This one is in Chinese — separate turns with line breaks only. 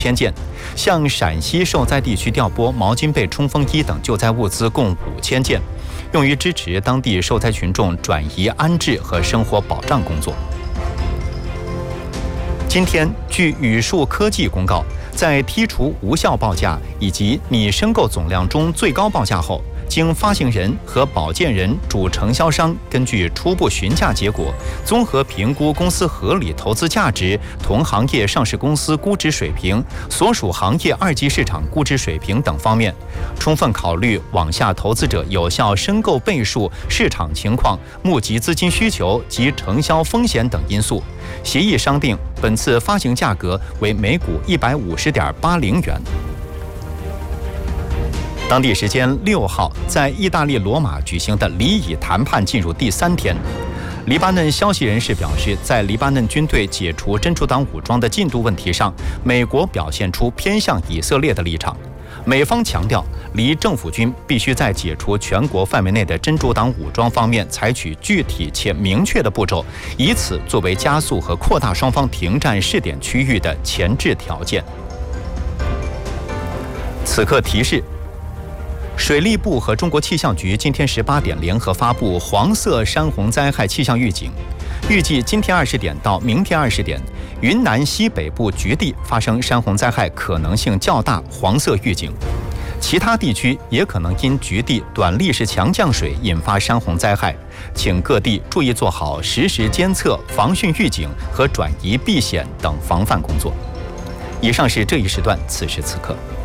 1000件，向陕西受灾地区调拨毛巾被、冲锋衣等救灾物资共5000件，用于支持当地受灾群众转移安置和生活保障工作。今天，据宇树科技公告，在剔除无效报价以及拟申购总量中最高报价后，经发行人和保荐人主承销商根据初步询价结果，综合评估公司合理投资价值、同行业上市公司估值水平、所属行业2级市场估值水平等方面，充分考虑网下投资者有效申购倍数、市场情况、募集资金需求及承销风险等因素，协议商定本次发行价格为每股150.80元。当地时间6号，在意大利罗马举行的黎以谈判进入第3天。黎巴嫩消息人士表示，在黎巴嫩军队解除真主党武装的进度问题上，美国表现出偏向以色列的立场。美方强调，黎政府军必须在解除全国范围内的真主党武装方面采取具体且明确的步骤，以此作为加速和扩大双方停战试点区域的前置条件。此刻提示。水利部和中国气象局今天18点联合发布黄色山洪灾害气象预警，预计今天20点到明天20点，云南西北部局地发生山洪灾害可能性较大，黄色预警。其他地区也可能因局地短历时强降水引发山洪灾害，请各地注意做好实时监测、防汛预警和转移避险等防范工作。以上是这一时段此时此刻。